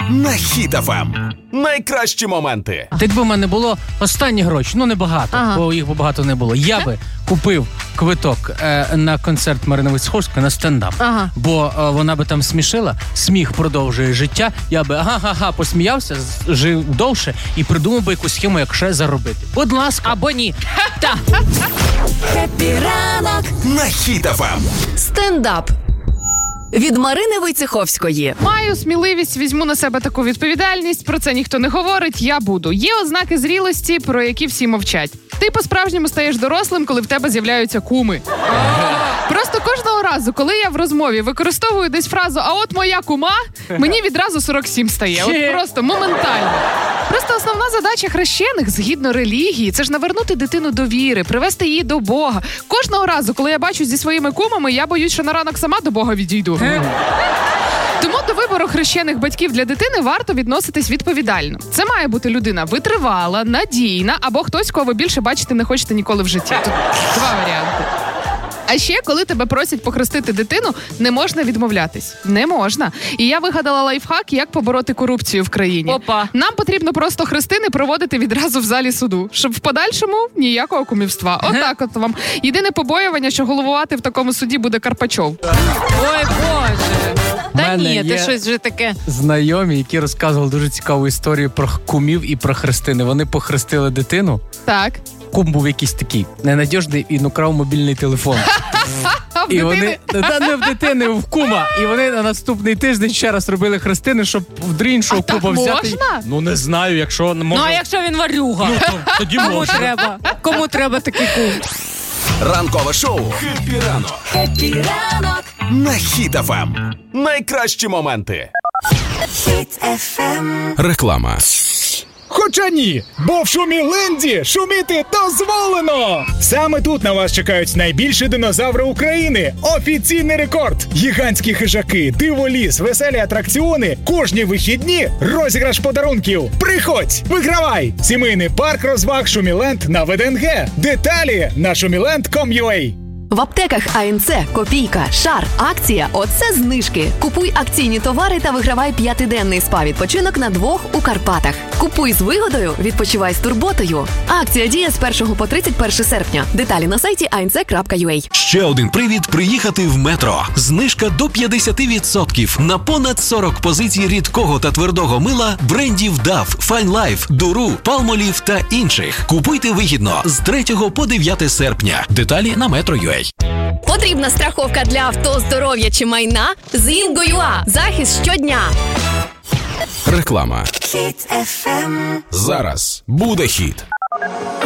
на Хіт ФМ. Найкращі моменти. Якби в мене було останні гроші, небагато, бо їх багато не було, я би купив квиток на концерт Марини Войцеховської на стендап. Бо вона би там смішила, сміх продовжує життя, я би посміявся, жив довше і придумав би якусь схему, як ще заробити. Будь ласка. Або ні. Так. Хеппі ранок На Хіт ФМ. Стендап від Марини Войцеховської. Маю сміливість, візьму на себе таку відповідальність, про це ніхто не говорить, я буду. Є ознаки зрілості, про які всі мовчать. Ти по-справжньому стаєш дорослим, коли в тебе з'являються куми. Просто кожного разу, коли я в розмові використовую десь фразу «а от моя кума», мені відразу 47 стає. От просто моментально. Просто основна задача хрещених, згідно релігії, це ж навернути дитину до віри, привести її до Бога. Кожного разу, коли я бачусь зі своїми кумами, я боюсь, що на ранок сама до Бога відійду. Тому до вибору хрещених батьків для дитини варто відноситись відповідально. Це має бути людина витривала, надійна, або хтось, кого ви більше бачити не хочете ніколи в житті. Тут два варіанти. А ще, коли тебе просять похрестити дитину, не можна відмовлятись. Не можна. І я вигадала лайфхак, як побороти корупцію в країні. Опа. Нам потрібно просто хрестини проводити відразу в залі суду, щоб в подальшому ніякого кумівства. Отак от вам. Єдине побоювання, що головувати в такому суді буде Карпачов. Ой, Боже. Та ні, є ти щось вже таке. Знайомі, які розказували дуже цікаву історію про кумів і про хрестини. Вони похрестили дитину. Так. Кум був якийсь такий ненадіжний і украв мобільний телефон. В І дитини? вони, не в дитини, в кума. І вони на наступний тиждень ще раз робили хрестини, щоб в іншого А кума так взяти. можна? Ну не знаю, якщо не може. Ну, а якщо він варюга? Тоді Кому можна. треба? Кому треба такий кум? Ранкове шоу «Хеппі ранок» Хеппі ранок на Хіт ФМ. Найкращі моменти. Хіт ФМ. Реклама. Хоча ні, бо в Шуміленді шуміти дозволено! Саме тут на вас чекають найбільші динозаври України. Офіційний рекорд! Гігантські хижаки, диволіз, веселі атракціони. Кожні вихідні розіграш подарунків. Приходь, вигравай! Сімейний парк розваг Шуміленд на ВДНГ. Деталі на shumiland.com.ua. В аптеках АНЦ, Копійка, Шар, акція «Оце знижки». Купуй акційні товари та вигравай 5-денний спа-відпочинок на 2 у Карпатах. Купуй з вигодою, відпочивай з турботою. Акція діє з 1 по 31 серпня. Деталі на сайті anc.ua. Ще один привід приїхати в Метро. Знижка до 50% на понад 40 позицій рідкого та твердого мила брендів DAF, Fine Life, Duru, Palmolive та інших. Купуйте вигідно з 3 по 9 серпня. Деталі на Metro.ua. Потрібна страховка для авто, здоров'я чи майна? З Інго.ua. Захист щодня. Реклама. Хіт ФМ. Зараз буде хіт.